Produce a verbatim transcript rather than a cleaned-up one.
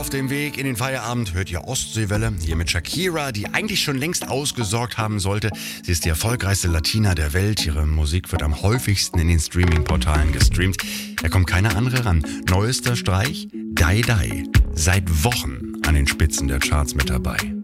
Auf dem Weg in den Feierabend hört ihr Ostseewelle, hier mit Shakira, die eigentlich schon längst ausgesorgt haben sollte. Sie ist die erfolgreichste Latina der Welt. Ihre Musik wird am häufigsten in den Streaming-Portalen gestreamt. Da kommt keine andere ran. Neuester Streich, Die Die. Seit Wochen an den Spitzen der Charts mit dabei.